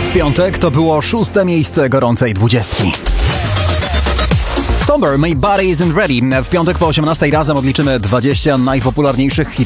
W piątek to było 6. miejsce gorącej 20. Somber, My Body Isn't Ready. W piątek po 18 razem odliczymy 20 najpopularniejszych hitów